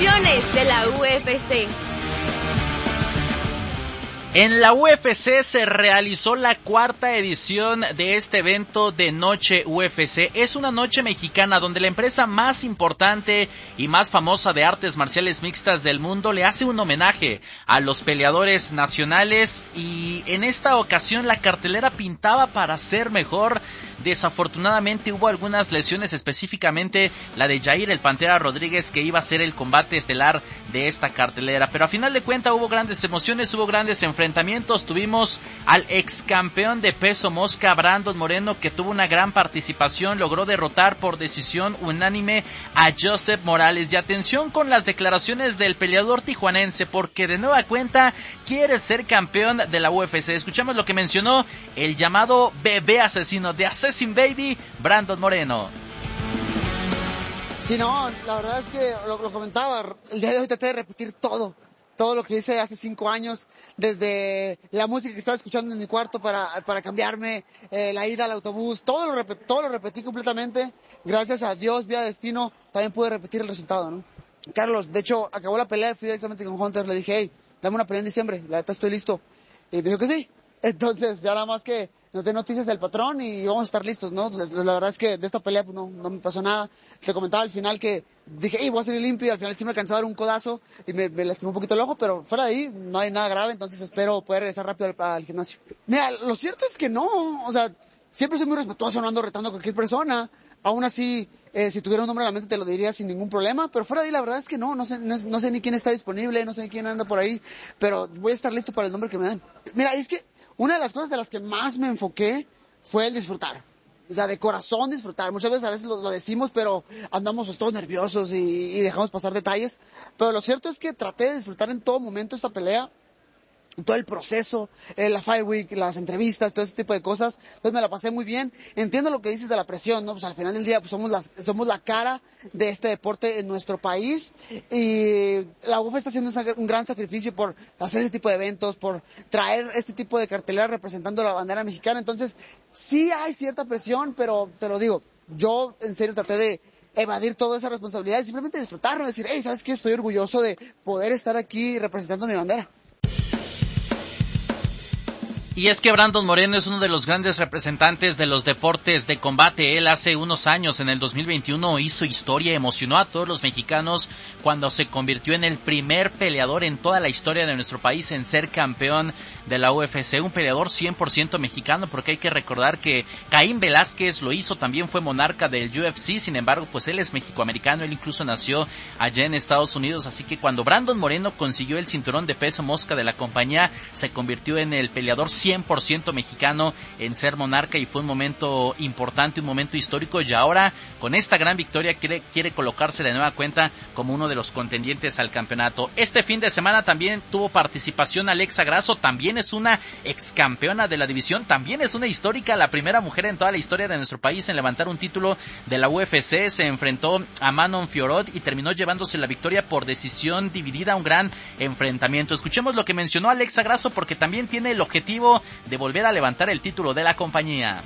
emociones de la UFC. En la UFC se realizó la cuarta edición de este evento de Noche UFC. Es una noche mexicana donde la empresa más importante y más famosa de artes marciales mixtas del mundo le hace un homenaje a los peleadores nacionales, y en esta ocasión la cartelera pintaba para ser mejor. Desafortunadamente hubo algunas lesiones, específicamente la de Jair el Pantera Rodríguez, que iba a ser el combate estelar de esta cartelera, pero a final de cuentas hubo grandes emociones, hubo grandes enfrentamientos. Tuvimos al ex campeón de peso mosca Brandon Moreno, que tuvo una gran participación, logró derrotar por decisión unánime a Joseph Morales. Y atención con las declaraciones del peleador tijuanense, porque de nueva cuenta quiere ser campeón de la UFC. Escuchamos lo que mencionó el llamado bebé asesino de Assassin Baby, Brandon Moreno. Sí, no, la verdad es que lo comentaba, el día de hoy traté de repetir todo lo que hice hace 5 años, desde la música que estaba escuchando en mi cuarto para cambiarme, la ida al autobús, todo lo repetí completamente. Gracias a Dios, vía destino, también pude repetir el resultado, ¿no? Carlos, de hecho, acabó la pelea, fui directamente con Hunter, le dije, hey, dame una pelea en diciembre, la neta estoy listo. Y me dijo que sí. Entonces, ya nada más que nos dé noticias del patrón y vamos a estar listos, ¿no? La verdad es que de esta pelea pues, no me pasó nada. Te comentaba al final que dije, hey, voy a salir limpio, y al final sí me alcanzó a dar un codazo y me lastimó un poquito el ojo, pero fuera de ahí no hay nada grave, entonces espero poder regresar rápido al gimnasio. Mira, lo cierto es que no, o sea, siempre soy muy respetuoso, no ando retando a cualquier persona. Aún así, si tuviera un nombre a la mente te lo diría sin ningún problema, pero fuera de ahí la verdad es que no sé ni quién está disponible, no sé ni quién anda por ahí, pero voy a estar listo para el nombre que me den. Mira, es que una de las cosas de las que más me enfoqué fue el disfrutar. O sea, de corazón disfrutar. Muchas veces a veces lo decimos, pero andamos pues, todos nerviosos y dejamos pasar detalles. Pero lo cierto es que traté de disfrutar en todo momento esta pelea, todo el proceso, la Fight Week, las entrevistas, todo ese tipo de cosas. Entonces me la pasé muy bien. Entiendo lo que dices de la presión, ¿no? Pues al final del día pues somos la cara de este deporte en nuestro país, y la UFC está haciendo un gran sacrificio por hacer ese tipo de eventos, por traer este tipo de cartelera representando la bandera mexicana. Entonces sí hay cierta presión, pero digo, yo en serio traté de evadir toda esa responsabilidad y simplemente disfrutarlo, decir, hey, ¿sabes qué? Estoy orgulloso de poder estar aquí representando mi bandera. Y es que Brandon Moreno es uno de los grandes representantes de los deportes de combate. Él hace unos años, en el 2021, hizo historia, emocionó a todos los mexicanos cuando se convirtió en el primer peleador en toda la historia de nuestro país en ser campeón de la UFC. Un peleador 100% mexicano, porque hay que recordar que Caín Velázquez lo hizo, también fue monarca del UFC. Sin embargo, pues él es mexicoamericano, él incluso nació allá en Estados Unidos. Así que cuando Brandon Moreno consiguió el cinturón de peso mosca de la compañía, se convirtió en el peleador 100% mexicano en ser monarca, y fue un momento importante, un momento histórico, y ahora con esta gran victoria quiere colocarse de nueva cuenta como uno de los contendientes al campeonato. Este fin de semana también tuvo participación Alexa Grasso, también es una ex campeona de la división, también es una histórica, la primera mujer en toda la historia de nuestro país en levantar un título de la UFC. Se enfrentó a Manon Fiorot y terminó llevándose la victoria por decisión dividida, un gran enfrentamiento. Escuchemos lo que mencionó Alexa Grasso, porque también tiene el objetivo de volver a levantar el título de la compañía.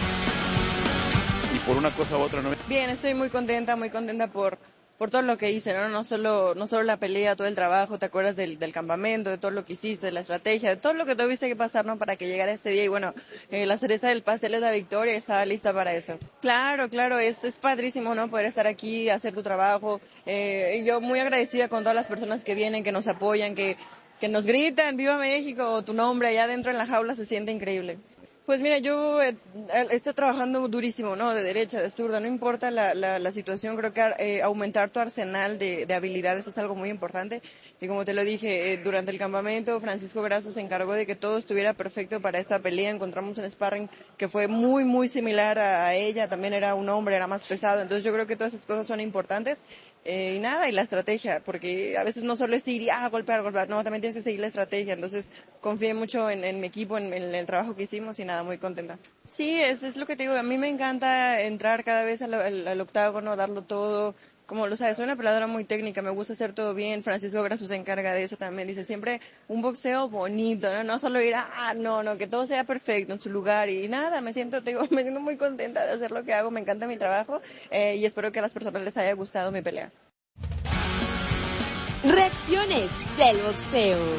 Y por una cosa u otra, ¿no? Bien, estoy muy contenta por todo lo que hice, ¿no? No solo la pelea, todo el trabajo, te acuerdas del campamento, de todo lo que hiciste, de la estrategia, de todo lo que tuviste que pasar, ¿no? Para que llegara ese día, y bueno, la cereza del pastel es la victoria, estaba lista para eso. Claro, es padrísimo, ¿no? Poder estar aquí, hacer tu trabajo, y yo muy agradecida con todas las personas que vienen, que nos apoyan, que nos gritan, ¡Viva México! Tu nombre allá adentro en la jaula se siente increíble. Pues mira, yo estoy trabajando durísimo, ¿no? De derecha, de zurda, no importa la situación, creo que aumentar tu arsenal de habilidades es algo muy importante. Y como te lo dije, durante el campamento, Francisco Grasso se encargó de que todo estuviera perfecto para esta pelea. Encontramos un sparring que fue muy, muy similar a ella, también era un hombre, era más pesado, entonces yo creo que todas esas cosas son importantes. Y la estrategia, porque a veces no solo es ir y golpear, no, también tienes que seguir la estrategia, entonces confié mucho en mi equipo, en el trabajo que hicimos, y muy contenta. Sí, es lo que te digo, a mí me encanta entrar cada vez al octágono, darlo todo, como lo sabes, soy una peleadora muy técnica, me gusta hacer todo bien. Francisco Grasso se encarga de eso también, dice siempre un boxeo bonito, no solo ir no, que todo sea perfecto en su lugar, y me siento muy contenta de hacer lo que hago, me encanta mi trabajo, y espero que a las personas les haya gustado mi pelea. Reacciones del boxeo.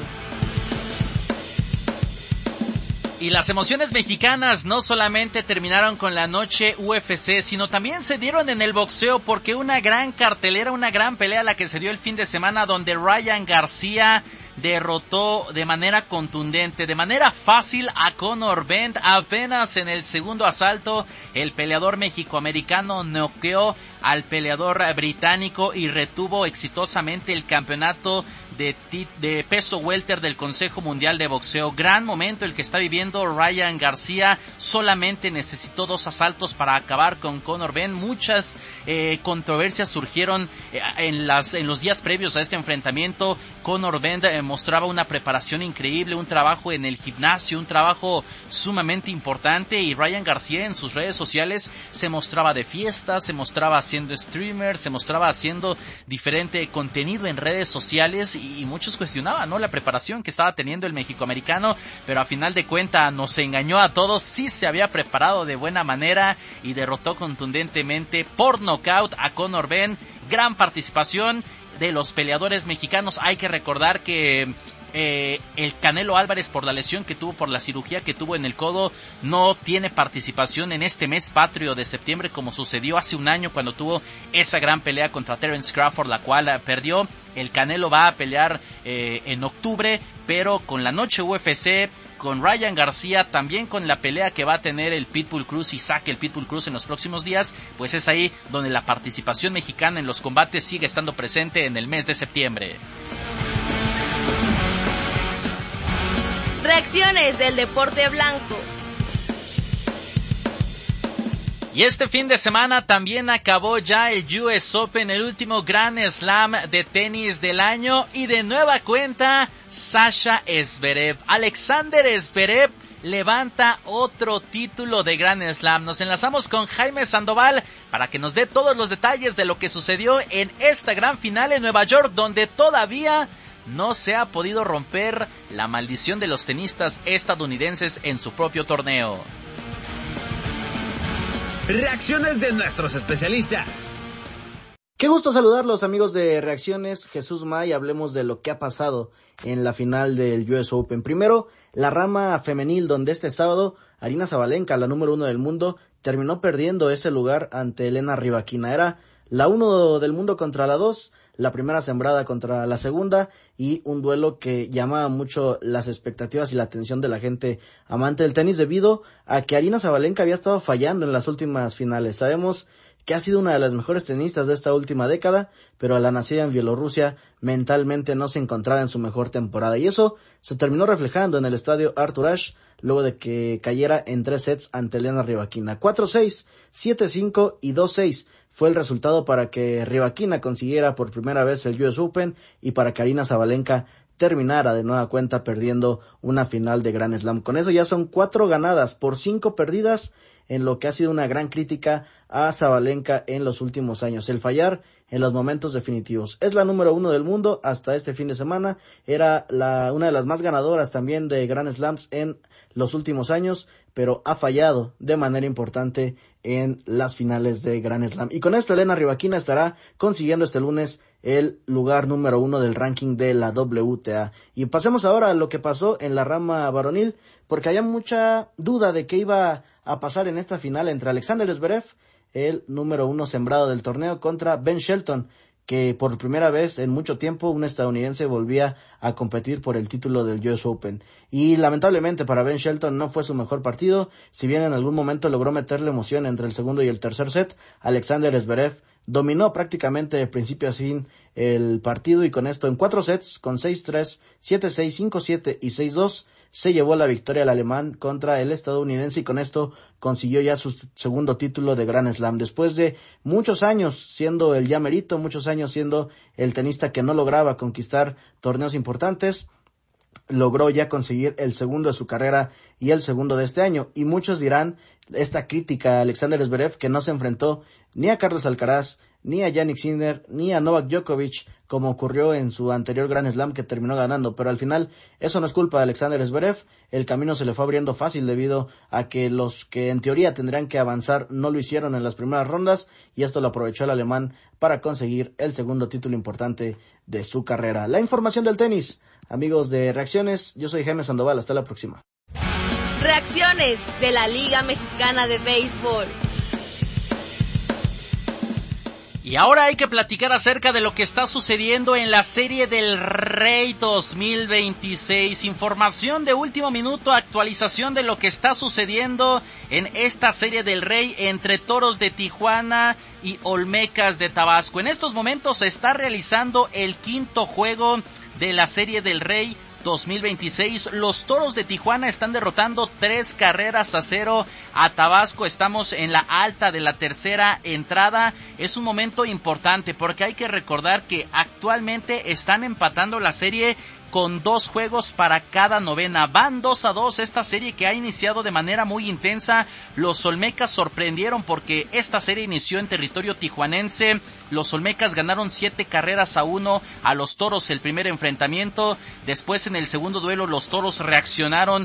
Y las emociones mexicanas no solamente terminaron con la noche UFC, sino también se dieron en el boxeo, porque una gran cartelera, una gran pelea la que se dio el fin de semana, donde Ryan García derrotó de manera contundente, de manera fácil a Conor Benn. Apenas en el segundo asalto, el peleador mexicoamericano noqueó al peleador británico y retuvo exitosamente el campeonato de peso welter del Consejo Mundial de Boxeo. Gran momento el que está viviendo Ryan García. Solamente necesitó 2 asaltos para acabar con Conor Benn. Muchas controversias surgieron en los días previos a este enfrentamiento. Conor Benn mostraba una preparación increíble, un trabajo en el gimnasio, un trabajo sumamente importante, y Ryan García en sus redes sociales se mostraba de fiesta, se mostraba haciendo streamer, se mostraba haciendo diferente contenido en redes sociales, y muchos cuestionaban, ¿no?, la preparación que estaba teniendo el mexicoamericano, pero a final de cuentas nos engañó a todos. Sí se había preparado de buena manera y derrotó contundentemente por nocaut a Conor Benn. Gran participación de los peleadores mexicanos. Hay que recordar que el Canelo Álvarez, por la lesión que tuvo, por la cirugía que tuvo en el codo, no tiene participación en este mes patrio de septiembre, como sucedió hace un año cuando tuvo esa gran pelea contra Terence Crawford, la cual perdió. El Canelo va a pelear en octubre, pero con la noche UFC, con Ryan García, también con la pelea que va a tener el Pitbull Cruz, Isaac el Pitbull Cruz, en los próximos días, pues es ahí donde la participación mexicana en los combates sigue estando presente en el mes de septiembre. Reacciones del deporte blanco. Y este fin de semana también acabó ya el US Open, el último Grand Slam de tenis del año, y de nueva cuenta Sasha Zverev. Alexander Zverev levanta otro título de Grand Slam. Nos enlazamos con Jaime Sandoval para que nos dé todos los detalles de lo que sucedió en esta gran final en Nueva York, donde todavía no se ha podido romper la maldición de los tenistas estadounidenses en su propio torneo. Reacciones de nuestros especialistas. Qué gusto saludarlos, amigos de Reacciones. Jesús May, hablemos de lo que ha pasado en la final del US Open. Primero, la rama femenil, donde este sábado Aryna Sabalenka, la número 1 del mundo, terminó perdiendo ese lugar ante Elena Rybakina. Era la 1 del mundo contra la 2, la primera sembrada contra la segunda, y un duelo que llamaba mucho las expectativas y la atención de la gente amante del tenis, debido a que Aryna Sabalenka había estado fallando en las últimas finales. Sabemos que ha sido una de las mejores tenistas de esta última década, pero a la nacida en Bielorrusia mentalmente no se encontraba en su mejor temporada, y eso se terminó reflejando en el estadio Arthur Ashe, luego de que cayera en 3 sets ante Elena Rybakina. 4-6, 7-5 y 2-6 fue el resultado para que Rybakina consiguiera por primera vez el US Open y para que Aryna Sabalenka terminara de nueva cuenta perdiendo una final de Grand Slam. Con eso ya son 4 ganadas por 5 perdidas, en lo que ha sido una gran crítica a Sabalenka en los últimos años, el fallar en los momentos definitivos. Es la número 1 del mundo hasta este fin de semana, era una de las más ganadoras también de Grand Slams en los últimos años, pero ha fallado de manera importante en las finales de Grand Slam. Y con esto Elena Rybakina estará consiguiendo este lunes el lugar número 1 del ranking de la WTA. Y pasemos ahora a lo que pasó en la rama varonil, porque había mucha duda de qué iba a pasar en esta final entre Alexander Zverev, el número 1 sembrado del torneo, contra Ben Shelton, que por primera vez en mucho tiempo un estadounidense volvía a competir por el título del US Open. Y lamentablemente para Ben Shelton no fue su mejor partido, si bien en algún momento logró meterle emoción entre el segundo y el tercer set. Alexander Zverev dominó prácticamente de principio a fin el partido, y con esto en 4 sets, con 6-3, 7-6, 5-7 y 6-2, se llevó la victoria el alemán contra el estadounidense, y con esto consiguió ya su segundo título de Grand Slam. Después de muchos años siendo el llamerito, muchos años siendo el tenista que no lograba conquistar torneos importantes, logró ya conseguir el segundo de su carrera y el segundo de este año. Y muchos dirán esta crítica a Alexander Zverev, que no se enfrentó ni a Carlos Alcaraz ni a Jannik Sinner, ni a Novak Djokovic, como ocurrió en su anterior Grand Slam que terminó ganando, pero al final eso no es culpa de Alexander Zverev, el camino se le fue abriendo fácil debido a que los que en teoría tendrían que avanzar no lo hicieron en las primeras rondas, y esto lo aprovechó el alemán para conseguir el segundo título importante de su carrera. La información del tenis, amigos de Reacciones, yo soy Jaime Sandoval, hasta la próxima. Reacciones de la Liga Mexicana de Béisbol. Y ahora hay que platicar acerca de lo que está sucediendo en la Serie del Rey 2026. Información de último minuto, actualización de lo que está sucediendo en esta Serie del Rey entre Toros de Tijuana y Olmecas de Tabasco. En estos momentos se está realizando el quinto juego de la Serie del Rey 2026. Los Toros de Tijuana están derrotando 3-0 a Tabasco. Estamos en la alta de la tercera entrada. Es un momento importante porque hay que recordar que actualmente están empatando la serie con 2 juegos para cada novena. Van 2-2 esta serie que ha iniciado de manera muy intensa. Los Olmecas sorprendieron porque esta serie inició en territorio tijuanense. Los Olmecas ganaron 7-1 a los Toros el primer enfrentamiento. Después en el segundo duelo los Toros reaccionaron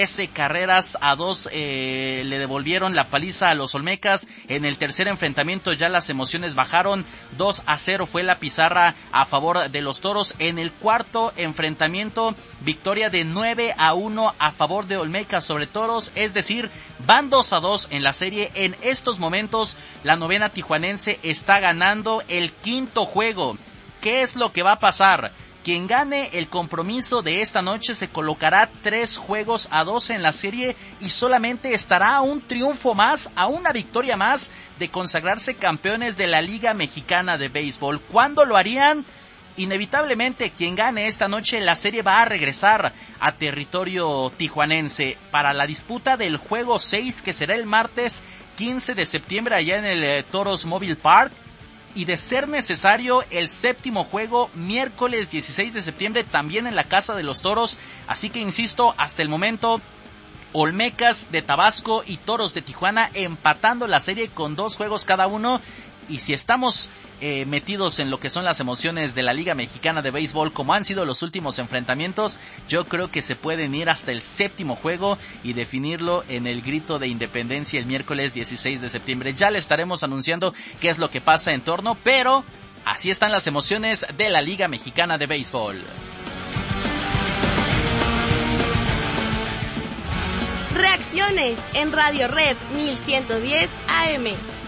13-2. Le devolvieron la paliza a los Olmecas. En el tercer enfrentamiento ya las emociones bajaron. 2-0 fue la pizarra a favor de los Toros. En el cuarto enfrentamiento, victoria de 9-1 a favor de Olmecas sobre Toros, es decir, van 2-2 en la serie. En estos momentos la novena tijuanense está ganando el quinto juego. ¿Qué es lo que va a pasar? Quien gane el compromiso de esta noche se colocará 3-2 en la serie y solamente estará a un triunfo más, a una victoria más de consagrarse campeones de la Liga Mexicana de Béisbol. ¿Cuándo lo harían? Inevitablemente quien gane esta noche la serie va a regresar a territorio tijuanense para la disputa del juego 6, que será el martes 15 de septiembre allá en el Toros Mobile Park, y de ser necesario el séptimo juego miércoles 16 de septiembre también en la casa de los Toros. Así que insisto, hasta el momento Olmecas de Tabasco y Toros de Tijuana empatando la serie con 2 juegos cada uno. Y si estamos metidos en lo que son las emociones de la Liga Mexicana de Béisbol, como han sido los últimos enfrentamientos, yo creo que se pueden ir hasta el séptimo juego y definirlo en el grito de independencia el miércoles 16 de septiembre. Ya le estaremos anunciando qué es lo que pasa en torno, pero así están las emociones de la Liga Mexicana de Béisbol. Reacciones en Radio Red 1110 AM.